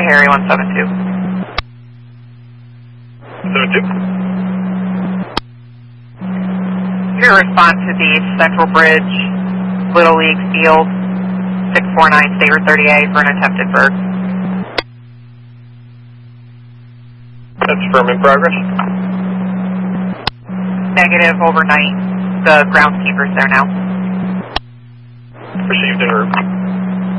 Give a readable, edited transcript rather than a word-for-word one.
Harry 172. 72. Your response to the Central Bridge, Little League Field, 649 State Route 30A for an attempted bird. That's firm in progress. Negative overnight. The groundskeeper's there now. Received en route.